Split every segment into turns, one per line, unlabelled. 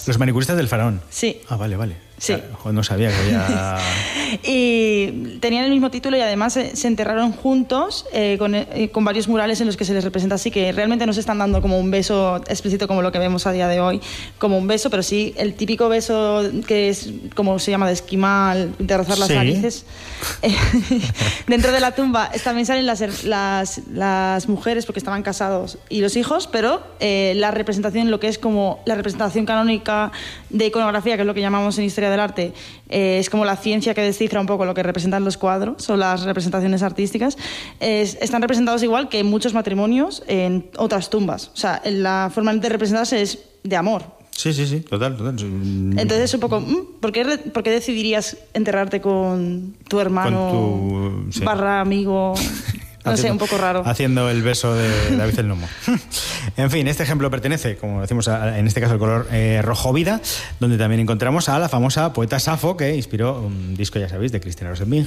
manicuristas.
Los manicuristas del faraón.
Sí.
Ah, vale.
Sí.
No sabía que había...
Y tenían el mismo título y además se enterraron juntos con varios murales en los que se les representa así, que realmente no se están dando como un beso explícito como lo que vemos a día de hoy, como un beso, pero sí el típico beso que es como se llama de esquimal, de rozar las narices. Dentro de la tumba también salen las mujeres porque estaban casados y los hijos, pero la representación, lo que es como la representación canónica de iconografía, que es lo que llamamos en historia del arte, es como la ciencia que descifra un poco lo que representan los cuadros o las representaciones artísticas, están representados igual que en muchos matrimonios en otras tumbas. O sea, la forma de representarse es de amor.
Sí, total.
Entonces es un poco, ¿por qué decidirías enterrarte con tu hermano barra amigo? No sé, un poco raro.
Haciendo el beso de David el Nomo. En fin, este ejemplo pertenece, como decimos, en este caso al color rojo vida, donde también encontramos a la famosa poeta Safo, que inspiró un disco, ya sabéis, de Cristina Rosenbinge.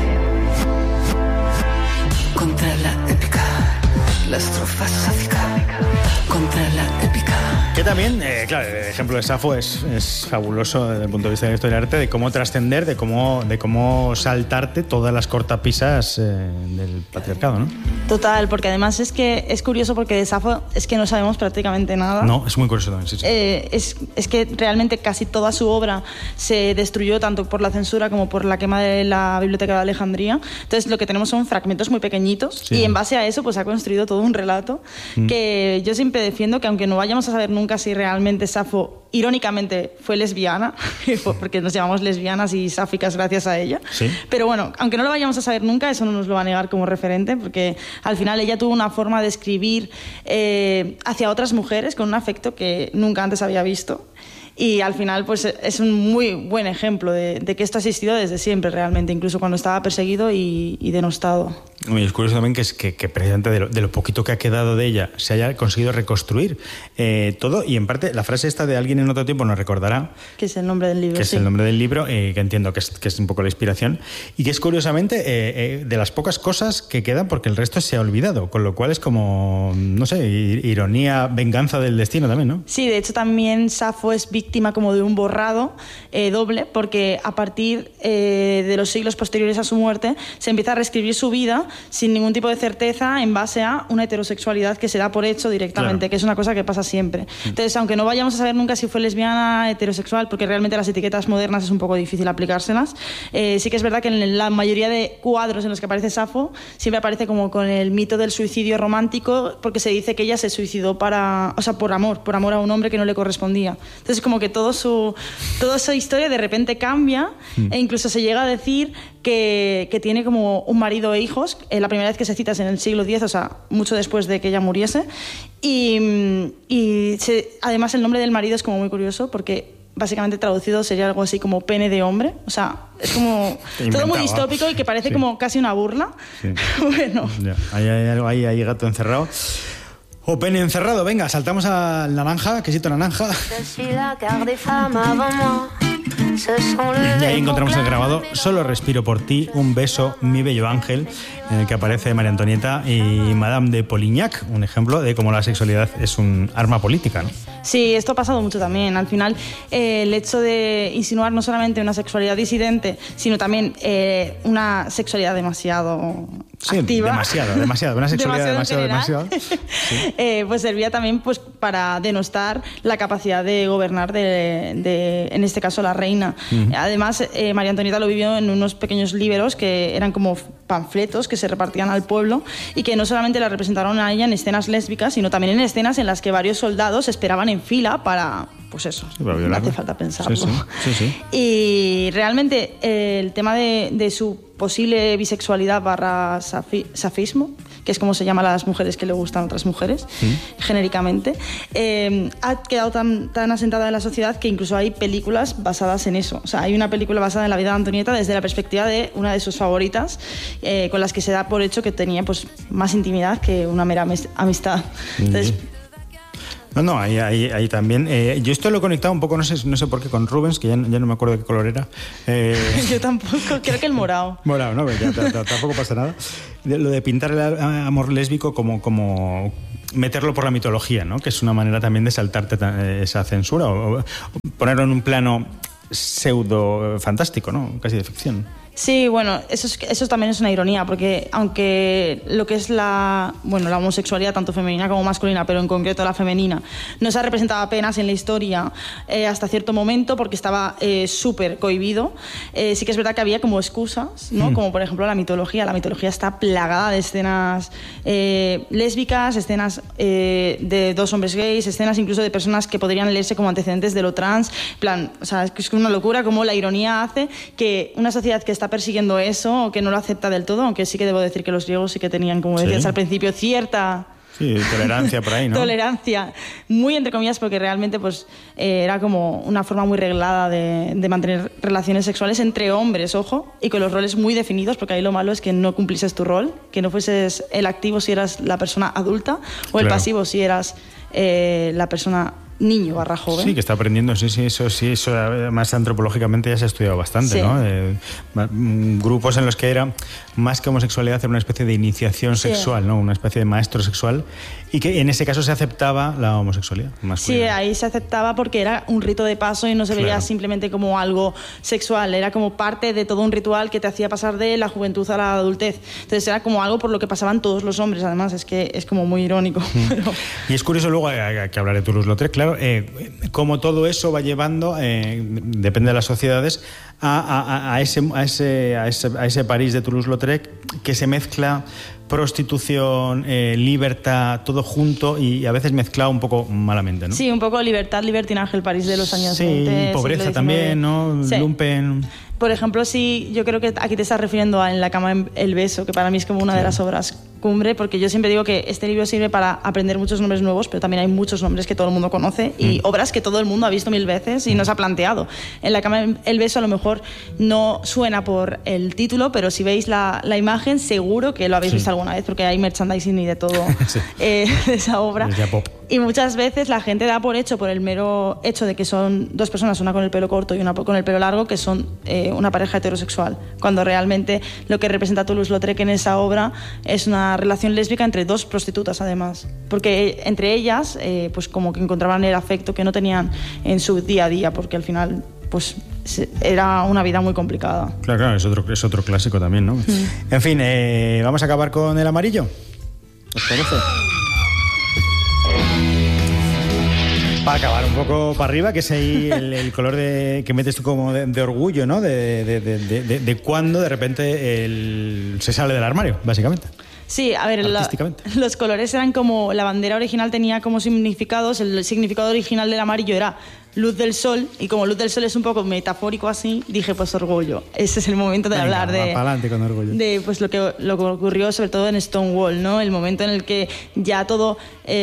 Contra la épica, la estrofa sáfica, contra la épica.
Que también, claro, el ejemplo de Safo es fabuloso desde el punto de vista de la historia del arte, de cómo trascender, de cómo saltarte todas las cortapisas del patriarcado, ¿no?
Total, porque además es que es curioso porque de Safo es que no sabemos prácticamente nada.
No, es muy curioso también, sí.
Es que realmente casi toda su obra se destruyó tanto por la censura como por la quema de la Biblioteca de Alejandría. Entonces lo que tenemos son fragmentos muy pequeñitos y en base a eso pues ha construido todo un relato que yo siempre defiendo que aunque no vayamos a saber nunca si realmente Safo irónicamente fue lesbiana, porque nos llamamos lesbianas y sáficas gracias a ella, pero bueno, aunque no lo vayamos a saber nunca, eso no nos lo va a negar como referente, porque al final ella tuvo una forma de escribir hacia otras mujeres con un afecto que nunca antes había visto. Y al final pues es un muy buen ejemplo de que esto ha existido desde siempre realmente, incluso cuando estaba perseguido y denostado.
Y es curioso también que precisamente de lo poquito que ha quedado de ella se haya conseguido reconstruir todo, y en parte la frase esta de alguien en otro tiempo nos recordará,
que es el nombre del libro,
que es el nombre del libro, que entiendo que es un poco la inspiración, y que es curiosamente de las pocas cosas que quedan porque el resto se ha olvidado, con lo cual es como, no sé, ironía, venganza del destino también, ¿no?
Sí, de hecho también Safo es víctima como de un borrado doble, porque a partir de los siglos posteriores a su muerte se empieza a reescribir su vida sin ningún tipo de certeza en base a una heterosexualidad que se da por hecho directamente, que es una cosa que pasa siempre. Entonces, aunque no vayamos a saber nunca si fue lesbiana, heterosexual, porque realmente las etiquetas modernas es un poco difícil aplicárselas, sí que es verdad que en la mayoría de cuadros en los que aparece Safo siempre aparece como con el mito del suicidio romántico, porque se dice que ella se suicidó por amor a un hombre que no le correspondía. Entonces, como que toda esa historia de repente cambia e incluso se llega a decir que tiene como un marido e hijos. La primera vez que se cita es en el siglo X, o sea, mucho después de que ella muriese. Además el nombre del marido es como muy curioso porque básicamente traducido sería algo así como pene de hombre. O sea, es como todo muy distópico y que parece como casi una burla. Sí. Bueno.
Ya. Hay gato encerrado. O pene encerrado. Venga, saltamos a naranja, quesito naranja. Y ahí encontramos el grabado Solo respiro por ti, un beso, mi bello ángel, en el que aparece María Antonieta y Madame de Polignac, un ejemplo de cómo la sexualidad es un arma política, ¿no?
Sí, esto ha pasado mucho también. Al final, el hecho de insinuar no solamente una sexualidad disidente, sino también una sexualidad demasiado activa.
Demasiado. Una sexualidad demasiado.
Sí. Pues servía también pues, para denostar la capacidad de gobernar de en este caso, la reina. Además, María Antonieta lo vivió en unos pequeños líberos que eran como panfletos que se repartían al pueblo y que no solamente la representaron a ella en escenas lésbicas, sino también en escenas en las que varios soldados esperaban en fila para, pues eso, no hace falta pensarlo.
Sí.
Y realmente el tema de su posible bisexualidad barra safismo, que es como se llama a las mujeres que le gustan a otras mujeres, genéricamente, ha quedado tan asentada en la sociedad que incluso hay películas basadas en eso. O sea, hay una película basada en la vida de Antonieta desde la perspectiva de una de sus favoritas, con las que se da por hecho que tenía pues, más intimidad que una mera amistad. Entonces,
No, ahí también. Yo esto lo he conectado un poco, no sé por qué, con Rubens, que ya no me acuerdo de qué color era.
Yo tampoco, creo que el morado.
Morado, ¿no? Ya, tampoco pasa nada. Lo de pintar el amor lésbico como meterlo por la mitología, ¿no? Que es una manera también de saltarte esa censura o ponerlo en un plano pseudo fantástico, ¿no? Casi de ficción.
Sí, bueno, eso también es una ironía, porque aunque lo que es la homosexualidad, tanto femenina como masculina, pero en concreto la femenina, no se ha representado apenas en la historia hasta cierto momento, porque estaba súper cohibido, sí que es verdad que había como excusas, ¿no? Como por ejemplo la mitología. La mitología está plagada de escenas lésbicas, escenas de dos hombres gays, escenas incluso de personas que podrían leerse como antecedentes de lo trans. En plan, o sea, es que es una locura como la ironía hace que una sociedad que está persiguiendo eso o que no lo acepta del todo, aunque sí que debo decir que los griegos sí que tenían, como decías al principio, cierta...
Sí, tolerancia por ahí, ¿no?
Tolerancia, muy entre comillas, porque realmente pues era como una forma muy reglada de mantener relaciones sexuales entre hombres, ojo, y con los roles muy definidos, porque ahí lo malo es que no cumplieses tu rol, que no fueses el activo si eras la persona adulta o el pasivo si eras la persona niño / joven.
Sí, que está aprendiendo, sí, eso además antropológicamente ya se ha estudiado bastante, ¿no? Grupos en los que era más que homosexualidad, era una especie de iniciación sexual, ¿no? Una especie de maestro sexual, y que en ese caso se aceptaba la homosexualidad masculina.
Sí, ahí se aceptaba porque era un rito de paso y no se veía simplemente como algo sexual, era como parte de todo un ritual que te hacía pasar de la juventud a la adultez. Entonces era como algo por lo que pasaban todos los hombres, además es que es como muy irónico. Pero...
Y es curioso, luego que hablaré de Toulouse-Lautrec, claro, cómo todo eso va llevando, depende de las sociedades, a ese París de Toulouse-Lautrec que se mezcla prostitución, libertad, todo junto y a veces mezclado un poco malamente, ¿no?
Sí, un poco libertad, libertinaje, el París de los años 20.
Sí, pobreza también, ¿no? Sí. Lumpen...
Por ejemplo, sí, yo creo que aquí te estás refiriendo a En la cama el beso, que para mí es como una de las obras cumbre, porque yo siempre digo que este libro sirve para aprender muchos nombres nuevos, pero también hay muchos nombres que todo el mundo conoce y obras que todo el mundo ha visto 1000 veces y no se ha planteado. En la cama el beso a lo mejor no suena por el título, pero si veis la imagen seguro que lo habéis visto alguna vez, porque hay merchandising y de todo de esa obra. Y muchas veces la gente da por hecho, por el mero hecho de que son dos personas, una con el pelo corto y una con el pelo largo, que son una pareja heterosexual, cuando realmente lo que representa Toulouse-Lautrec en esa obra es una relación lésbica entre dos prostitutas, además, porque entre ellas pues como que encontraban el afecto que no tenían en su día a día, porque al final pues era una vida muy complicada.
Claro, es otro clásico también, ¿no? En fin, vamos a acabar con el amarillo, ¿os parece? Para acabar un poco para arriba, que es ahí el color que metes tú como de orgullo, ¿no? De cuando de repente se sale del armario, básicamente.
Sí, a ver, los colores eran como... La bandera original tenía como significados. El significado original del amarillo era luz del sol, y como luz del sol es un poco metafórico así, dije pues orgullo. Ese es el momento de hablar de...
para adelante con orgullo.
De pues lo que ocurrió sobre todo en Stonewall, ¿no? El momento en el que ya todo...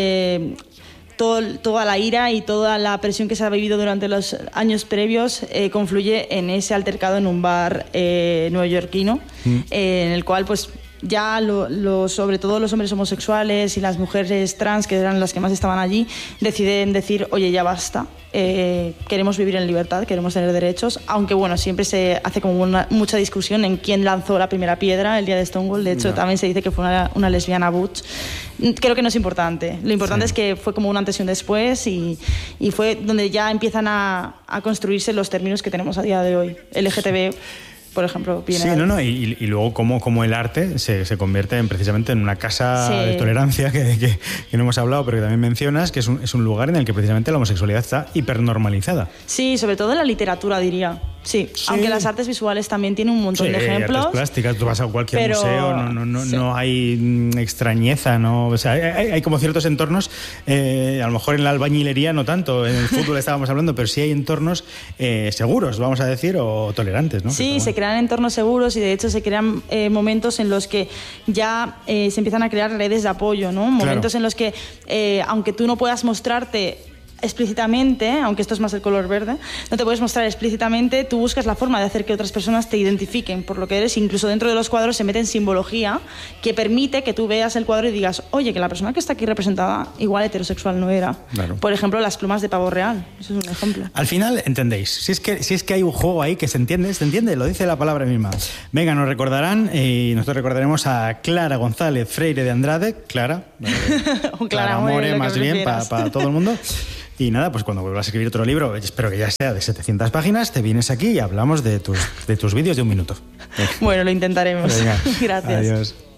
toda la ira y toda la presión que se ha vivido durante los años previos confluye en ese altercado en un bar neoyorquino, en el cual pues ya sobre todo los hombres homosexuales y las mujeres trans, que eran las que más estaban allí, deciden decir, oye, ya basta, queremos vivir en libertad, queremos tener derechos, aunque bueno, siempre se hace como mucha discusión en quién lanzó la primera piedra el día de Stonewall. De hecho, también se dice que fue una lesbiana butch. Creo que no es importante. Lo importante es que fue como un antes y un después, y fue donde ya empiezan a construirse los términos que tenemos a día de hoy. LGTB, por ejemplo, viene.
Sí, y luego cómo el arte se convierte precisamente en una casa de tolerancia que no hemos hablado, pero que también mencionas, que es un lugar en el que precisamente la homosexualidad está hipernormalizada.
Sí, sobre todo en la literatura, diría. Sí, aunque las artes visuales también tienen un montón de ejemplos.
Artes plásticas, tú vas a cualquier museo, no hay extrañeza, ¿no? O sea, hay como ciertos entornos, a lo mejor en la albañilería no tanto, en el fútbol estábamos hablando, pero sí hay entornos seguros, vamos a decir, o tolerantes, ¿no?
Sí, se crean entornos seguros, y de hecho se crean momentos en los que ya se empiezan a crear redes de apoyo, ¿no? Momentos en los que, aunque tú no puedas mostrarte explícitamente, aunque esto es más el color verde, no te puedes mostrar explícitamente, tú buscas la forma de hacer que otras personas te identifiquen por lo que eres. Incluso dentro de los cuadros se mete en simbología que permite que tú veas el cuadro y digas, oye, que la persona que está aquí representada igual heterosexual no era.
Claro.
Por ejemplo, las plumas de pavo real, eso es un ejemplo.
Al final, entendéis, si es que hay un juego ahí que se entiende, lo dice la palabra misma. Venga, nos recordarán y nosotros recordaremos a Clara González Freire de Andrade, Clara More, más bien, para todo el mundo. Y nada, pues cuando vuelvas a escribir otro libro, espero que ya sea de 700 páginas, te vienes aquí y hablamos de tus vídeos de 1 minuto.
Bueno, lo intentaremos.
Venga,
Gracias.
Adiós.